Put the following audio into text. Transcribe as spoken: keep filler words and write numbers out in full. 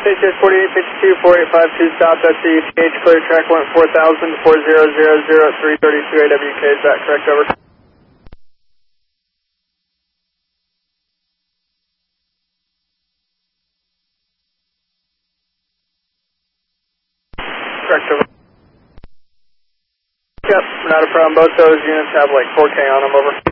H S forty-eight fifty-two, four eight five two South S C U T H, clear track one four thousand, four zero zero zero, three thirty-two A W K, is that correct, over? Correct, over. Yep, not a problem, both those units have like four K on them, over.